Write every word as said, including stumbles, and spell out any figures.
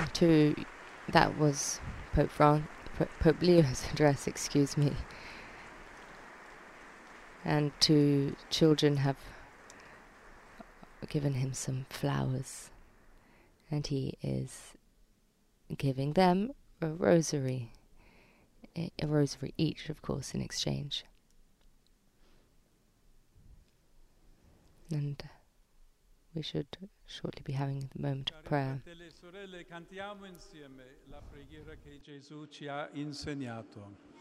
to that was Pope Fran- Pope Leo's address, excuse me. And two children have given him some flowers, and he is giving them a rosary, a rosary each, of course, in exchange. And we should shortly be having the moment of prayer. Fratelli e sorelle, cantiamo insieme la preghiera che Gesù ci ha insegnato.